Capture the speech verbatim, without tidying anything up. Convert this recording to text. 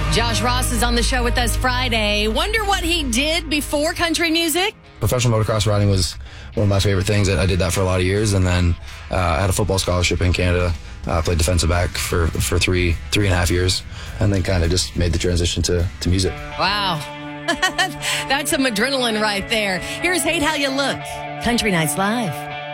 Josh Ross is on the show with us Friday. Wonder what he did before country music? Professional motocross riding was one of my favorite things. I did that for a lot of years, and then uh, I had a football scholarship in Canada. I uh, played defensive back for, for three three and a half years, and then kind of just made the transition to, to music. Wow. That's some adrenaline right there. Here's Hate How You Look. Country Nights Live.